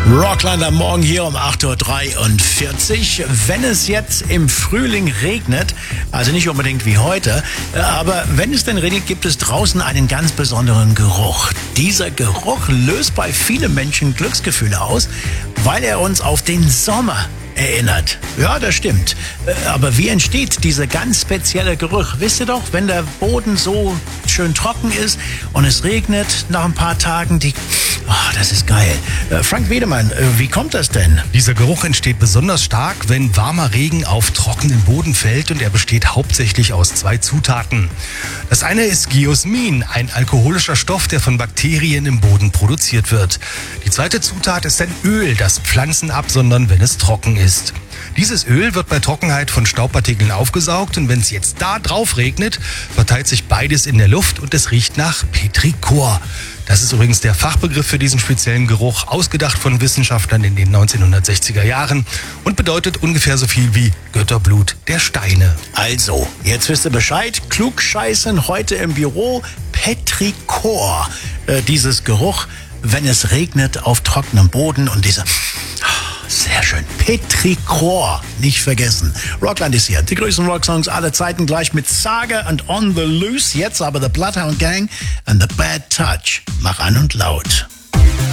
Rockland am Morgen hier um 8.43 Uhr. Wenn es jetzt im Frühling regnet, also nicht unbedingt wie heute, aber wenn es denn regnet, gibt es draußen einen ganz besonderen Geruch. Dieser Geruch löst bei vielen Menschen Glücksgefühle aus, weil er uns auf den Sommer erinnert. Ja, das stimmt. Aber wie entsteht dieser ganz spezielle Geruch? Wisst ihr doch, wenn der Boden so schön trocken ist und es regnet nach ein paar Tagen, das ist geil. Frank Wiedemann, wie kommt das denn? Dieser Geruch entsteht besonders stark, wenn warmer Regen auf trockenen Boden fällt, und er besteht hauptsächlich aus 2 Zutaten. Das eine ist Geosmin, ein alkoholischer Stoff, der von Bakterien im Boden produziert wird. Die zweite Zutat ist ein Öl, das Pflanzen absondern, wenn es trocken ist. Dieses Öl wird bei Trockenheit von Staubpartikeln aufgesaugt, und wenn es jetzt da drauf regnet, verteilt sich beides in der Luft und es riecht nach Petrichor. Das ist übrigens der Fachbegriff für diesen speziellen Geruch, ausgedacht von Wissenschaftlern in den 1960er Jahren und bedeutet ungefähr so viel wie Götterblut der Steine. Also, jetzt wisst ihr Bescheid. Klugscheißen heute im Büro. Petrichor, dieses Geruch, wenn es regnet auf trockenem Boden, und dieser... Sehr schön. Petrichor, nicht vergessen. Rockland ist hier. Die größten Rocksongs aller Zeiten, gleich mit Saga und On the Loose. Jetzt aber The Bloodhound Gang and The Bad Touch. Mach an und laut.